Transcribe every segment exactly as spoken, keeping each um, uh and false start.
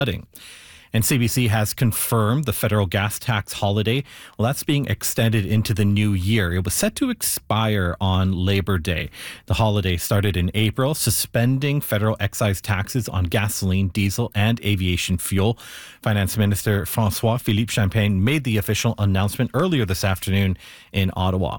flooding. And C B C has confirmed the federal gas tax holiday. Well, that's being extended into the new year. It was set to expire on Labor Day. The holiday started in April, suspending federal excise taxes on gasoline, diesel, and aviation fuel. Finance Minister François-Philippe Champagne made the official announcement earlier this afternoon in Ottawa.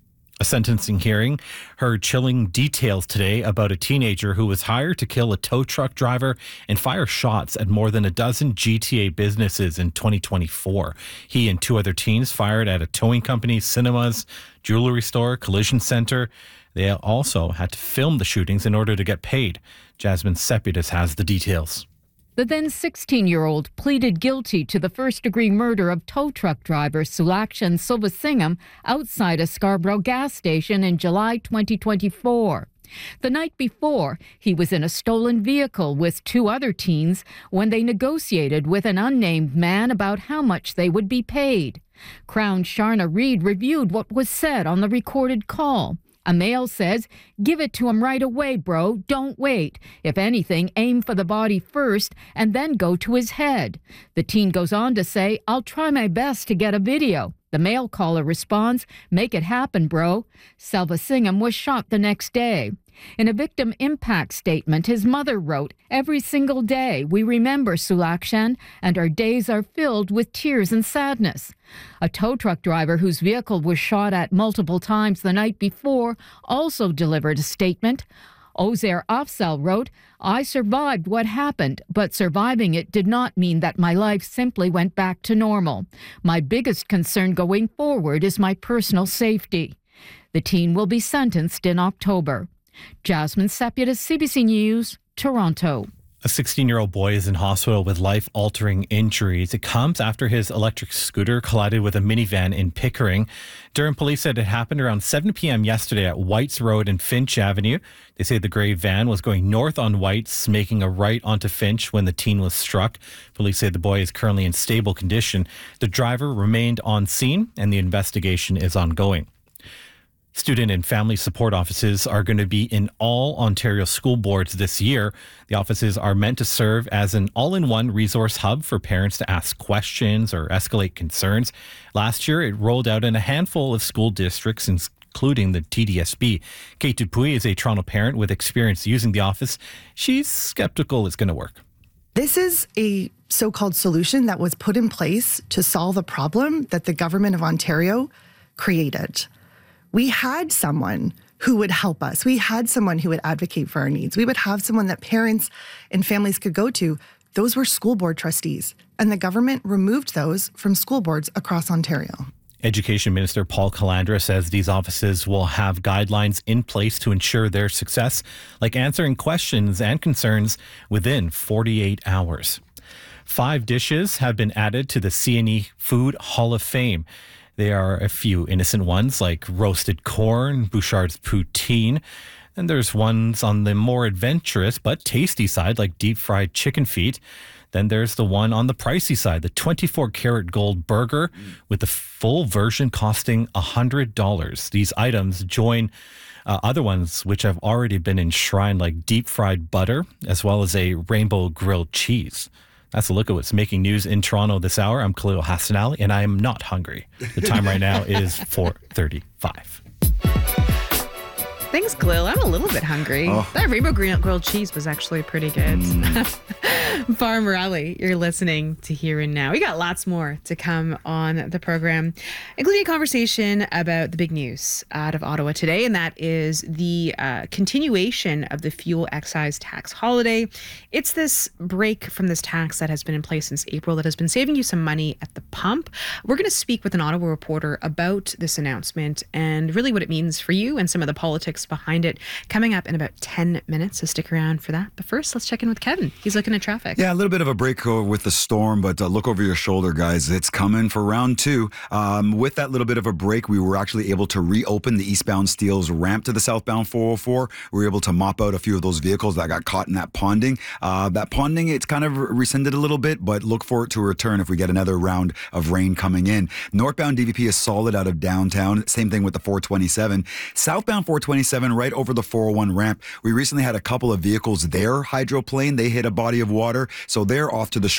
A sentencing hearing heard chilling details today about a teenager who was hired to kill a tow truck driver and fire shots at more than a dozen G T A businesses in twenty twenty-four. He and two other teens fired at a towing company, cinemas, jewelry store, collision center. They also had to film the shootings in order to get paid. Jasmine Sepidus has the details. The then sixteen-year-old pleaded guilty to the first-degree murder of tow truck driver Sulakshan Silvasingham outside a Scarborough gas station in July twenty twenty-four. The night before, he was in a stolen vehicle with two other teens when they negotiated with an unnamed man about how much they would be paid. Crown Sharna Reid reviewed what was said on the recorded call. A male says, "Give it to him right away, bro. Don't wait. If anything, aim for the body first and then go to his head." The teen goes on to say, "I'll try my best to get a video." The male caller responds, "Make it happen, bro." Silvasingham was shot the next day. In a victim impact statement, his mother wrote, "Every single day we remember Sulakshan and our days are filled with tears and sadness." A tow truck driver whose vehicle was shot at multiple times the night before also delivered a statement. Ozair Afzal wrote, "I survived what happened, but surviving it did not mean that my life simply went back to normal. My biggest concern going forward is my personal safety." The teen will be sentenced in October. Jasmine Sepidus, C B C News, Toronto. A sixteen-year-old boy is in hospital with life-altering injuries. It comes after his electric scooter collided with a minivan in Pickering. Durham police said it happened around seven p.m. yesterday at Whites Road and Finch Avenue. They say the grey van was going north on Whites, making a right onto Finch when the teen was struck. Police say the boy is currently in stable condition. The driver remained on scene and the investigation is ongoing. Student and family support offices are going to be in all Ontario school boards this year. The offices are meant to serve as an all-in-one resource hub for parents to ask questions or escalate concerns. Last year, it rolled out in a handful of school districts, including the T D S B. Kate Dupuy is a Toronto parent with experience using the office. She's skeptical it's going to work. This is a so-called solution that was put in place to solve a problem that the government of Ontario created. We had someone who would help us. We had someone who would advocate for our needs. We would have someone that parents and families could go to. Those were school board trustees, and the government removed those from school boards across Ontario. Education Minister Paul Calandra says these offices will have guidelines in place to ensure their success, like answering questions and concerns within forty-eight hours. Five dishes have been added to the C and E Food Hall of Fame. There are a few innocent ones like roasted corn, Bouchard's poutine, and there's ones on the more adventurous but tasty side like deep-fried chicken feet. Then there's the one on the pricey side, the twenty-four karat gold burger with the full version costing one hundred dollars. These items join uh, other ones which have already been enshrined like deep-fried butter as well as a rainbow grilled cheese. That's a look at what's making news in Toronto this hour. I'm Khalil Hassanali, and I am not hungry. The time right now is four thirty-five. Thanks, Khalil. I'm a little bit hungry. Oh. That rainbow grilled cheese was actually pretty good. Mm. Farm Rally, you're listening to Here and Now. We got lots more to come on the program, including a conversation about the big news out of Ottawa today, and that is the uh, continuation of the fuel excise tax holiday. It's this break from this tax that has been in place since April that has been saving you some money at the pump. We're going to speak with an Ottawa reporter about this announcement and really what it means for you and some of the politics behind it coming up in about ten minutes, so stick around for that. But first, let's check in with Kevin. He's looking at traffic. Yeah, a little bit of a break with the storm, but uh, look over your shoulder, guys. It's coming for round two. Um, with that little bit of a break, we were actually able to reopen the eastbound Steeles ramp to the southbound four oh four. We were able to mop out a few of those vehicles that got caught in that ponding. Uh, that ponding, it's kind of rescinded a little bit, but look for it to return if we get another round of rain coming in. Northbound D V P is solid out of downtown. Same thing with the four twenty-seven. Southbound four twenty-seven, right over the four oh one ramp. We recently had a couple of vehicles there hydroplane. They hit a body of water, so they're off to the